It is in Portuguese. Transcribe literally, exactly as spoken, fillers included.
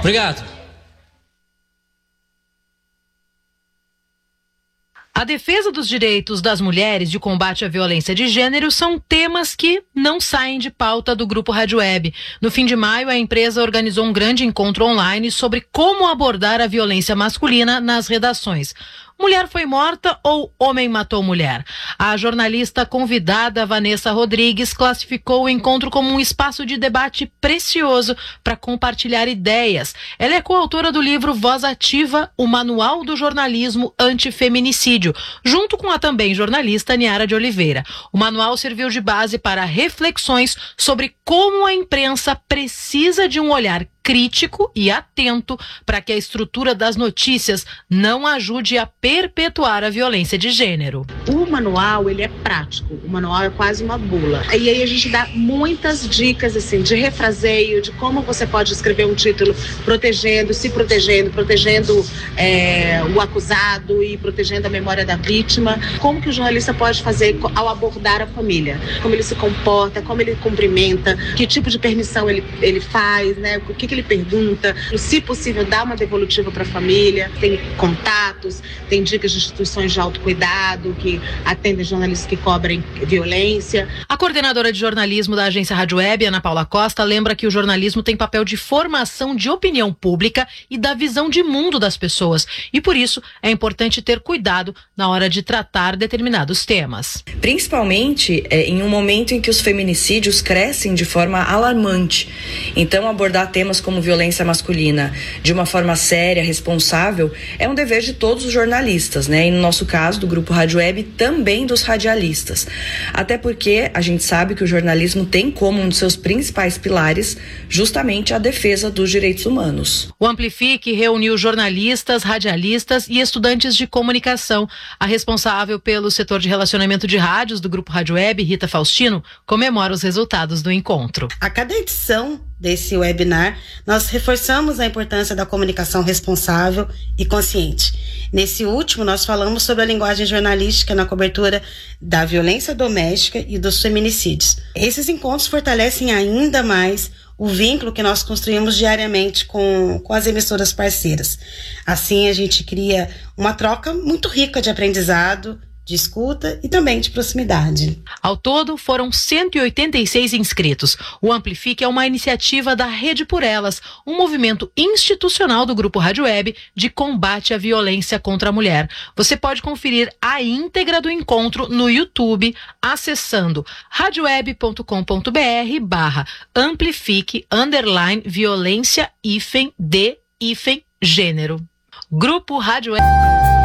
Obrigado. A defesa dos direitos das mulheres e o combate à violência de gênero são temas que não saem de pauta do Grupo Rádio Web. No fim de maio, a empresa organizou um grande encontro online sobre como abordar a violência masculina nas redações. Mulher foi morta ou homem matou mulher? A jornalista convidada Vanessa Rodrigues classificou o encontro como um espaço de debate precioso para compartilhar ideias. Ela é coautora do livro Voz Ativa, o Manual do Jornalismo Antifeminicídio, junto com a também jornalista Niara de Oliveira. O manual serviu de base para reflexões sobre como a imprensa precisa de um olhar crítico e atento para que a estrutura das notícias não ajude a perpetuar a violência de gênero. O manual, ele é prático, o manual é quase uma bula. E aí a gente dá muitas dicas assim, de refraseio, de como você pode escrever um título protegendo, se protegendo, protegendo é, o acusado e protegendo a memória da vítima. Como que o jornalista pode fazer ao abordar a família? Como ele se comporta, como ele cumprimenta, que tipo de permissão ele, ele faz, né? O que, que ele pergunta, se possível dá uma devolutiva para a família, tem contatos, tem dicas de instituições de autocuidado que atendem jornalistas que cobrem violência. A coordenadora de jornalismo da agência Rádio Web, Ana Paula Costa, lembra que o jornalismo tem papel de formação de opinião pública e da visão de mundo das pessoas e por isso é importante ter cuidado na hora de tratar determinados temas. Principalmente é, em um momento em que os feminicídios crescem de forma alarmante. Então abordar temas como violência masculina de uma forma séria, responsável, é um dever de todos os jornalistas, né? E no nosso caso, do Grupo Rádio Web, também dos radialistas. Até porque a gente sabe que o jornalismo tem como um dos seus principais pilares justamente a defesa dos direitos humanos. O Amplifique reuniu jornalistas, radialistas e estudantes de comunicação. A responsável pelo setor de relacionamento de rádios do Grupo Rádio Web, Rita Faustino, comemora os resultados do encontro. A cada edição desse webinar, nós reforçamos a importância da comunicação responsável e consciente. Nesse último, nós falamos sobre a linguagem jornalística na cobertura da violência doméstica e dos feminicídios. Esses encontros fortalecem ainda mais o vínculo que nós construímos diariamente com, com as emissoras parceiras. Assim, a gente cria uma troca muito rica de aprendizado, de escuta e também de proximidade. Ao todo, foram cento e oitenta e seis inscritos. O Amplifique é uma iniciativa da Rede por Elas, um movimento institucional do Grupo Rádio Web de combate à violência contra a mulher. Você pode conferir a íntegra do encontro no YouTube, acessando radioweb.com.br barra amplifique underline violência hífen de hífen gênero. Grupo Rádio Web.